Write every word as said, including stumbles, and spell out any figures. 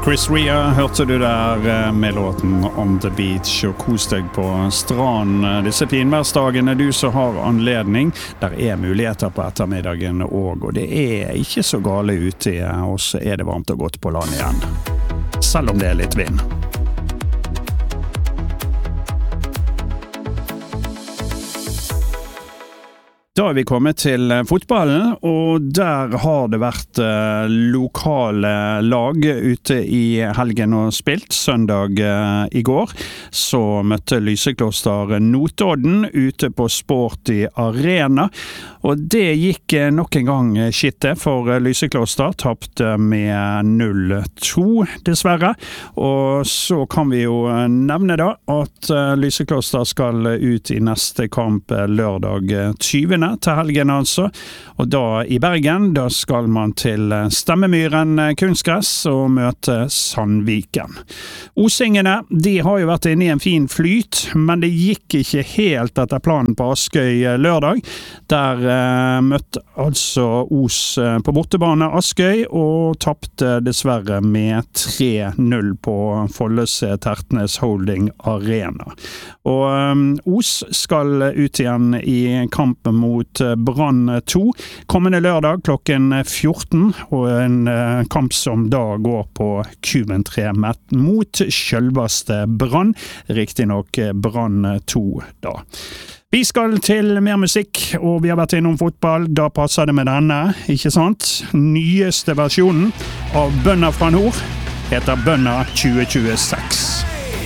Chris Rea hørte du der med låten On the Beach, og kos deg på stranden disse finværsdagene du så har anledning. Der er muligheter på ettermiddagen også, og det er ikke så gale ute, og så er det varmt og godt på land igjen, selv om det er litt vind. Da er vi kommet til fotballen, og der har det vært eh, lokale lag ute i helgen og spilt. Søndag eh, i går så møtte Lysekloster Notodden ute på Sporty Arena, og det gikk eh, nok en gang skitte for Lysekloster, tapte med null to dessverre. Og så kan vi jo nevne da at eh, Lysekloster skal ut i neste kamp lørdag tyvende til helgen altså, og da i Bergen, da skal man til Stemmemyren kunstgress og møte Sandviken. Osingene, de har jo vært inne i en fin flyt, men det gikk ikke helt etter planen på Askøy lørdag. Der eh, møtte altså Os på bortebane Askøy og tappte dessverre med tre null på Follese Tertnes Holding Arena. Og um, Os skal ut igjen i kampen mot Brann to kommende lørdag klokken fjorten, og en uh, kamp som da går på Kuben tre mot selveste Brann, riktig nok Brann to da. Vi skal til mer musikk, og vi har vært innom fotball, da passer det med denne, ikke sant? Nyeste versjonen av Bønner fra Nord heter Bønner tjue tjueseks.